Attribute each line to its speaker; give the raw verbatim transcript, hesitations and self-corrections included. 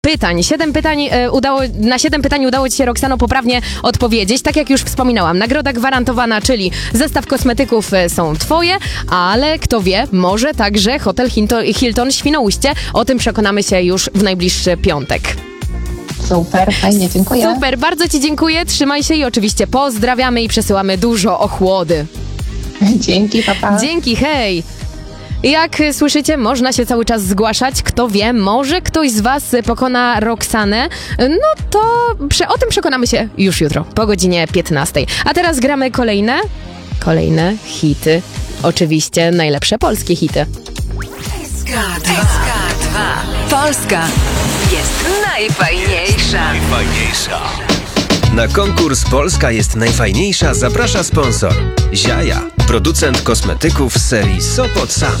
Speaker 1: pytań. Siedem pytań e, udało, na siedem pytań udało ci się, Roxano, poprawnie odpowiedzieć. Tak jak już wspominałam, nagroda gwarantowana, czyli zestaw kosmetyków e, są twoje, ale kto wie, może także hotel Hilton, Hilton Świnoujście. O tym przekonamy się już w najbliższy piątek.
Speaker 2: Super, fajnie, dziękuję.
Speaker 1: Super, bardzo ci dziękuję, trzymaj się i oczywiście pozdrawiamy i przesyłamy dużo ochłody.
Speaker 2: Dzięki, papa.
Speaker 1: Dzięki, hej! Jak słyszycie, można się cały czas zgłaszać. Kto wie, może ktoś z was pokona Roxanę. No to prze- o tym przekonamy się już jutro, po godzinie piętnastej. A teraz gramy kolejne, kolejne hity. Oczywiście najlepsze polskie hity.
Speaker 3: dwa. Polska jest najfajniejsza.
Speaker 4: Najfajniejsza. Na konkurs Polska jest najfajniejsza zaprasza sponsor Ziaja, producent kosmetyków z serii Sopot Sam.